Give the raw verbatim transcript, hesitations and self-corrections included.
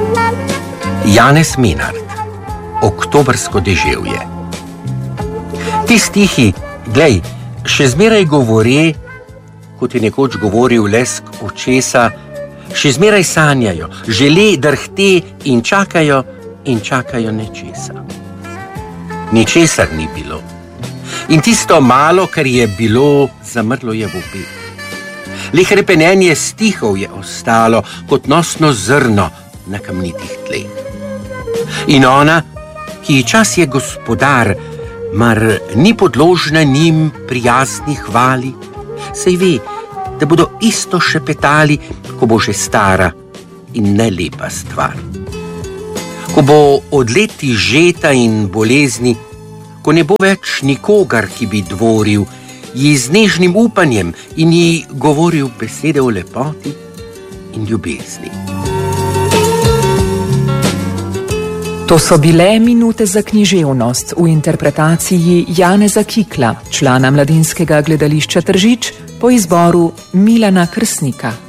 Janez Menard, Oktobrsko deževje. Ti stihi, glej, še zmeraj govore, kot je nekoč govoril lesk očesa, še zmeraj sanjajo, žele, drhte in čakajo in čakajo nečesa. Ničesar ni bilo. In tisto malo, kar je bilo, zamrlo je v obeh. Le hrepenenje stihov je ostalo kot nosno zrno na kamnitih tleh. In ona, ki čas je gospodar, mar ni podložna njim prijazni hvali, saj ve, da bodo isto šepetali, ko bo že stara in nelepa stvar. Ko bo od leti žeta in bolezni, ko ne bo več nikogar, ki bi dvoril, ji z nežnim upanjem in ji govoril besede o lepoti in ljubezni. To so bile minute za književnost v interpretaciji Janeza Kikla, člana Mladinskega gledališča Tržič, po izboru Milana Krsnika.